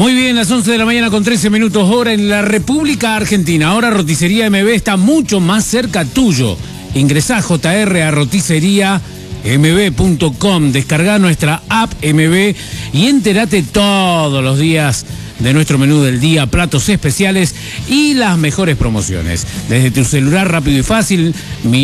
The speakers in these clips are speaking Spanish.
Muy bien, las 11 de la mañana con 13 minutos hora en la República Argentina. Ahora Roticería MB está mucho más cerca tuyo. Ingresá JR a roticeriamb.com, descarga nuestra app MB y entérate todos los días de nuestro menú del día, platos especiales y las mejores promociones. Desde tu celular, rápido y fácil,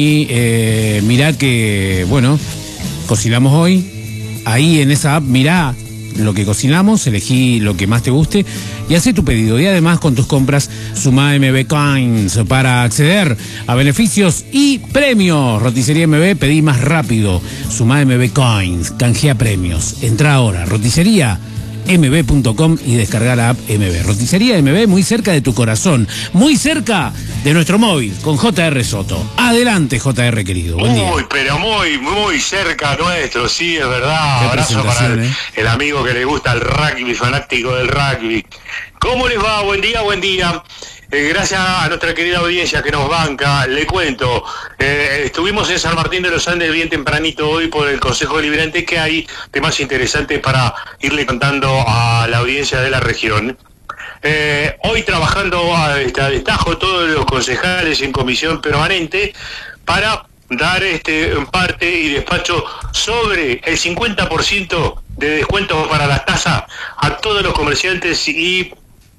mirá que, bueno, cocinamos hoy. Ahí en esa app, mirá lo que cocinamos, elegí lo que más te guste y hacé tu pedido. Y además con tus compras sumá MB Coins para acceder a beneficios y premios. Roticería MB, pedí más rápido. Sumá MB Coins, canjea premios. Entra ahora, roticeriamb.com y descarga la app MB. Roticería MB, muy cerca de tu corazón, muy cerca de nuestro móvil, con JR Soto. Adelante, JR querido. Buen día. Pero muy cerca nuestro, sí, es verdad. Abrazo para el amigo que le gusta el rugby, fanático del rugby. ¿Cómo les va? Buen día. Gracias a nuestra querida audiencia que nos banca, le cuento, estuvimos en San Martín de los Andes bien tempranito hoy por el Consejo Deliberante, que hay temas interesantes para irle contando a la audiencia de la región. Hoy trabajando a destajo todos los concejales en comisión permanente para dar parte y despacho sobre el 50% de descuento para las tasas a todos los comerciantes y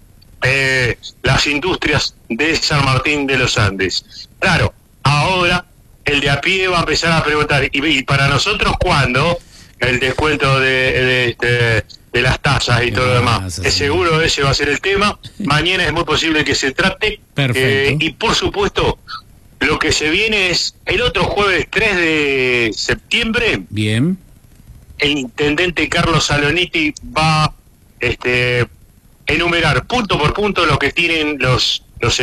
las industrias de San Martín de los Andes. Claro, ahora el de a pie va a empezar a preguntar, ¿y para nosotros cuándo el descuento de las tasas y todo lo demás? Es seguro ese va a ser el tema. Mañana es muy posible que se trate. Y por supuesto, lo que se viene es el otro jueves 3 de septiembre. Bien. El intendente Carlos Saloniti va a enumerar punto por punto lo que tienen los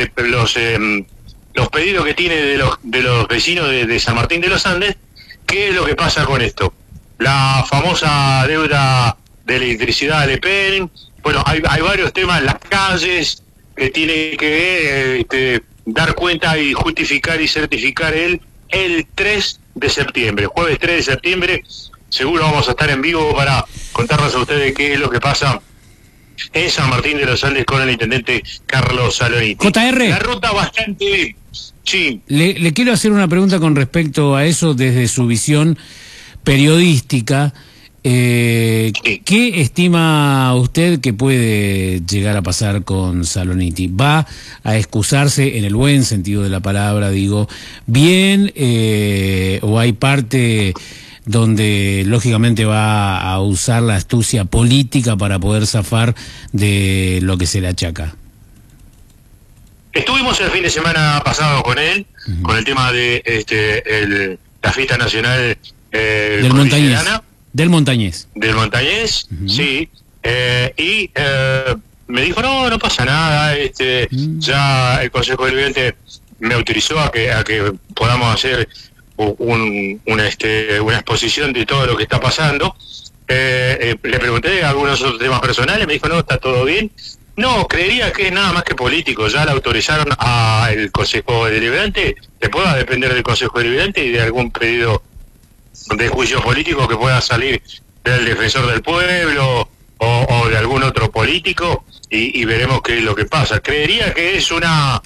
pedidos que tiene de los vecinos de San Martín de los Andes. ¿Qué es lo que pasa con esto? La famosa deuda de electricidad de Lepen. Bueno, hay varios temas, las calles que tiene que dar cuenta y justificar y certificar el 3 de septiembre, jueves 3 de septiembre. Seguro vamos a estar en vivo para contarles a ustedes qué es lo que pasa en San Martín de los Andes con el intendente Carlos Saloniti. JR. La ruta bastante... Sí. Le quiero hacer una pregunta con respecto a eso desde su visión periodística. ¿Qué estima usted que puede llegar a pasar con Saloniti? ¿Va a excusarse en el buen sentido de la palabra, digo, bien, o hay parte donde lógicamente va a usar la astucia política para poder zafar de lo que se le achaca? Estuvimos el fin de semana pasado con él, con el tema de la fiesta nacional del Montañés. Del Montañés. Del Montañés, sí. Y me dijo, no pasa nada, ya el Consejo Deliberante me autorizó a que podamos hacer una exposición de todo lo que está pasando. Le pregunté algunos otros temas personales, me dijo, no, está todo bien. No, creería que es nada más que político. Ya le autorizaron al Consejo Deliberante, que pueda depender del Consejo Deliberante y de algún pedido de juicio político que pueda salir del defensor del pueblo o de algún otro político, y veremos qué es lo que pasa. Creería que es una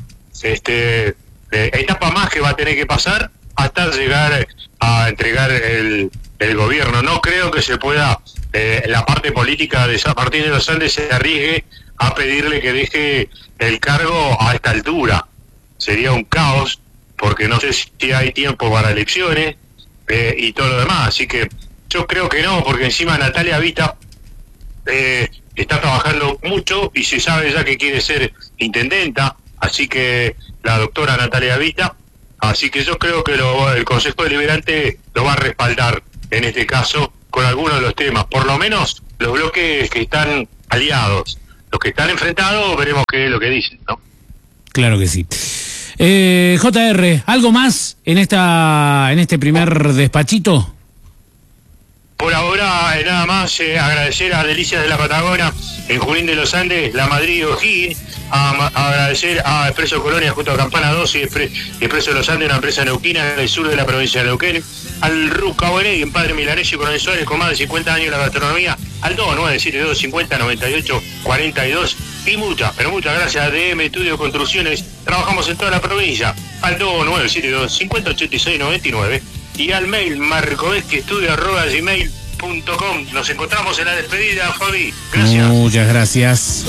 etapa más que va a tener que pasar hasta llegar a entregar el gobierno. No creo que se pueda, la parte política de San Martín de los Andes se arriesgue a pedirle que deje el cargo a esta altura. Sería un caos, porque no sé si hay tiempo para elecciones y todo lo demás. Así que yo creo que no, porque encima Natalia Vita está trabajando mucho y se sabe ya que quiere ser intendenta, así que la doctora Natalia Vita. Así que yo creo que el Consejo Deliberante lo va a respaldar en este caso con algunos de los temas, por lo menos los bloques que están aliados. Los que están enfrentados veremos qué es lo que dicen, ¿no? Claro que sí. JR, ¿algo más en este primer despachito? Por ahora, nada más agradecer a Delicias de la Patagonia, en Junín de los Andes, la Madrid O'Higgins, agradecer a Expreso Colonia junto a Campana 2 y Expreso Los Andes, una empresa neuquina en el sur de la provincia de Neuquén, al Ruca Bonegui, en Padre Milanesi con el Suárez, con más de 50 años en la gastronomía, al 2972 50 98 42 y pero muchas gracias a DM Estudio Construcciones, trabajamos en toda la provincia, al 2972 50 86 99 y al mail marcovesquiestudio@gmail.com. Nos encontramos en la despedida, Fabi. Gracias. Muchas gracias.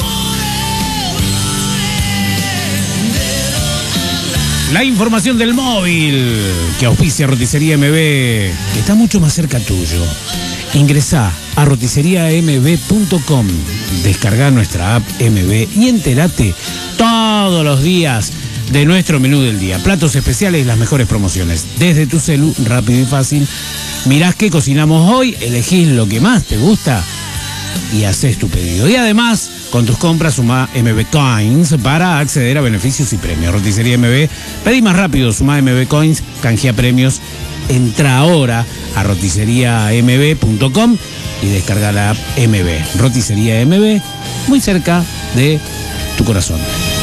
La información del móvil que auspicia Roticería MB, que está mucho más cerca tuyo. Ingresá a rotizeriamb.com, descarga nuestra app MB y entérate todos los días de nuestro menú del día. Platos especiales y las mejores promociones. Desde tu celu, rápido y fácil. Mirás qué cocinamos hoy, elegís lo que más te gusta y haces tu pedido. Y además, con tus compras sumá MB Coins para acceder a beneficios y premios. Roticería MB, pedí más rápido, sumá MB Coins, canjea premios. Entra ahora a rotizeriamb.com y descarga la app MB. Roticería MB, muy cerca de tu corazón.